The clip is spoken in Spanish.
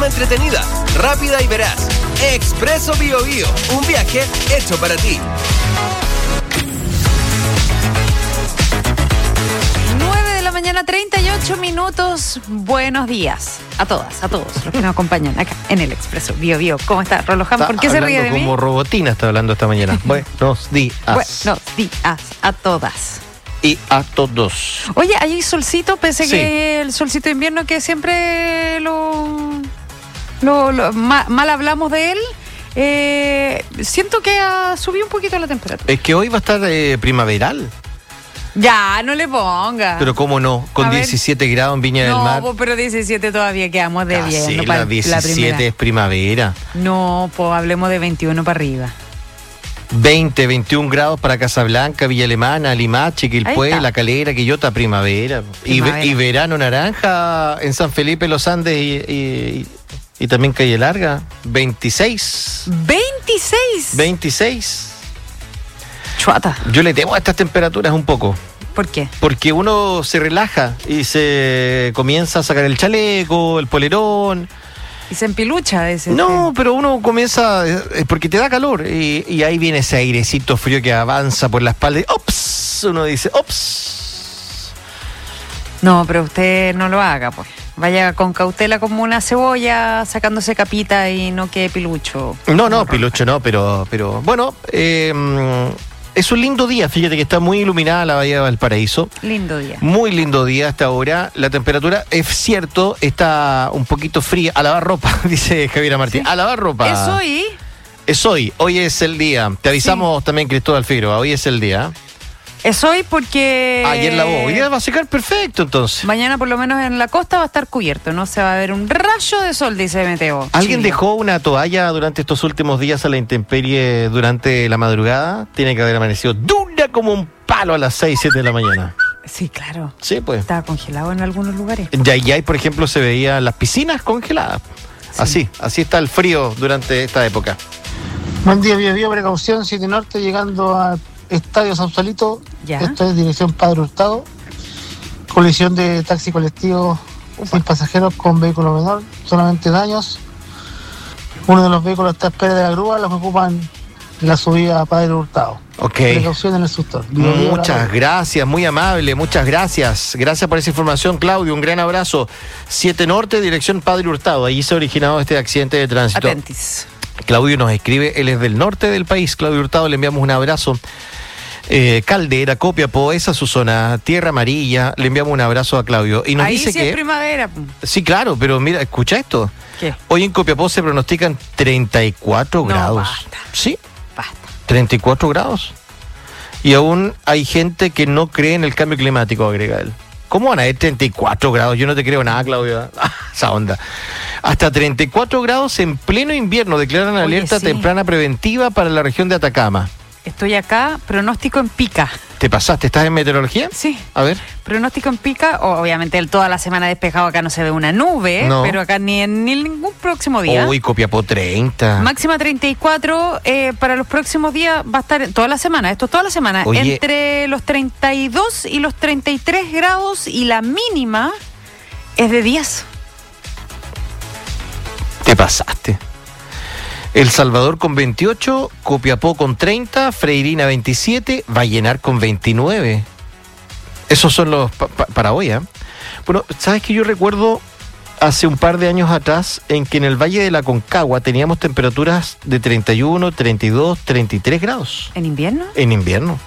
Entretenida, rápida y veraz. Expreso Bio Bio, un viaje hecho para ti. 9 de la mañana, 38 minutos. Buenos días a todas, a todos los que nos acompañan acá en el Expreso Bio Bio. ¿Cómo está, Roloján? ¿Por qué se ríe de mí? Como robotina está hablando esta mañana. Buenos días. Buenos días a todas. Y a todos. Oye, hay solcito, pensé Sí. que el solcito de invierno que siempre mal hablamos de él. Siento que ha subido un poquito la temperatura. Es que hoy va a estar primaveral. Ya, no le ponga. Pero cómo no, con A ver. 17 grados en Viña del Mar. No, pero 17 todavía quedamos de bien. Sí, no la para 17 primera. es primavera. No, pues hablemos de 21 para arriba. 20, 21 grados para Casablanca, Villa Alemana, Limache, Ahí Quilpué, está. La Calera, Quillota, primavera. Primavera. Y verano naranja en San Felipe, Los Andes y también Calle Larga. 26. 26. 26. Chuata. Yo le temo a estas temperaturas un poco. ¿Por qué? Porque uno se relaja y se comienza a sacar el chaleco, el polerón. Y se empilucha ese. No, pero uno comienza, porque te da calor y ahí viene ese airecito frío que avanza por la espalda y ¡ops! Uno dice ¡ops! No, pero usted no lo haga, pues. Vaya con cautela como una cebolla, sacándose capita y no quede pilucho. No, pilucho no, pero bueno, es un lindo día, fíjate que está muy iluminada la Bahía de Valparaíso. Lindo día. Muy lindo día hasta ahora. La temperatura, es cierto, está un poquito fría. A lavar ropa, dice Javiera Martín. Sí. A lavar ropa. ¿Es hoy? Es hoy es el día. Te avisamos también, Cristóbal Figueroa, hoy es el día. Es hoy porque... Ayer lavó, hoy día va a secar perfecto entonces. Mañana por lo menos en la costa va a estar cubierto, no se va a ver un rayo de sol, dice Meteo. ¿Alguien Chile. dejó una toalla durante estos últimos días a la intemperie durante la madrugada? Tiene que haber amanecido dura como un palo a las 6, 7 de la mañana. Sí, claro. Sí, pues. Estaba congelado en algunos lugares. En Yayay, por ejemplo, se veían las piscinas congeladas. Sí. Así está el frío durante esta época. Buen día, Bio Bio, precaución, 7 Norte, llegando al Estadio Sausalito. Ya. Esto es dirección Padre Hurtado. Colisión de taxi colectivo sin pasajeros con vehículo menor, solamente daños. Uno de los vehículos está a espera de la grúa, los que ocupan la subida a Padre Hurtado. Ok. Precaución en el sector. Bio Bio, Muchas gracias, muy amable, muchas gracias. Gracias por esa información, Claudio, un gran abrazo. 7 Norte, dirección Padre Hurtado. Allí se ha originado este accidente de tránsito. Atentis. Claudio nos escribe, él es del norte del país. Claudio Hurtado, le enviamos un abrazo. Caldera, Copiapó, esa es su zona. Tierra Amarilla, le enviamos un abrazo a Claudio. Y nos Ahí dice sí que... es primavera. Sí, claro, pero mira, escucha esto. ¿Qué? Hoy en Copiapó se pronostican 34 No, grados. basta. Sí, Basta. 34 grados. Y aún hay gente que no cree en el cambio climático, agrega él. ¿Cómo van a haber 34 grados? Yo no te creo nada, Claudio. Esa onda. Hasta 34 grados en pleno invierno. Declaran Oye, alerta sí. temprana preventiva para la región de Atacama. Estoy acá, pronóstico en pica. ¿Te pasaste? ¿Estás en meteorología? Sí. A ver. Pronóstico en pica, obviamente toda la semana despejado, acá no se ve una nube, No. pero acá ni ningún próximo día. Uy, Copiapó 30. Máxima 34, para los próximos días va a estar toda la semana, esto es toda la semana, Oye. entre los 32 y los 33 grados y la mínima es de 10. Te pasaste. El Salvador con 28, Copiapó con 30, Freirina 27, Vallenar con 29. Esos son los para hoy, ¿eh? Bueno, ¿sabes que yo recuerdo hace un par de años atrás en que en el Valle de la Concagua teníamos temperaturas de 31, 32, 33 grados ¿En invierno? en invierno?